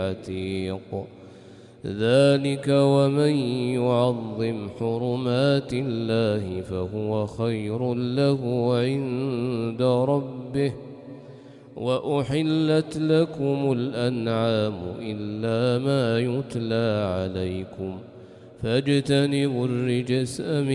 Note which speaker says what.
Speaker 1: عتيق ذلك ومن يعظم حرمات الله فهو خير له عند ربه وأحلت لكم الأنعام إلا ما يتلى عليكم فاجتنبوا الرجس